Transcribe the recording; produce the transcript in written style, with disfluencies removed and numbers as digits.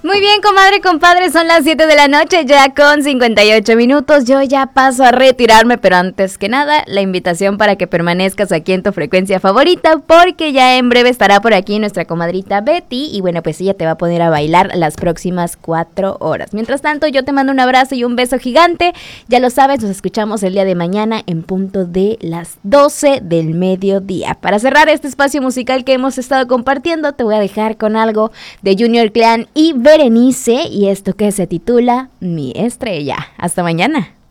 Muy bien, comadre, compadre, son las 7 de la noche, ya con 58 minutos. Yo ya paso a retirarme, pero antes que nada, la invitación para que permanezcas aquí en tu frecuencia favorita, porque ya en breve estará por aquí nuestra comadrita Betty, y bueno, pues ella te va a poner a bailar las próximas 4 horas. Mientras tanto, yo te mando un abrazo y un beso gigante. Ya lo sabes, nos escuchamos el día de mañana en punto de las 12 del mediodía. Para cerrar este espacio musical que hemos estado compartiendo, te voy a dejar con algo de Junior Clan y Berenice, y esto que se titula Mi Estrella. Hasta mañana.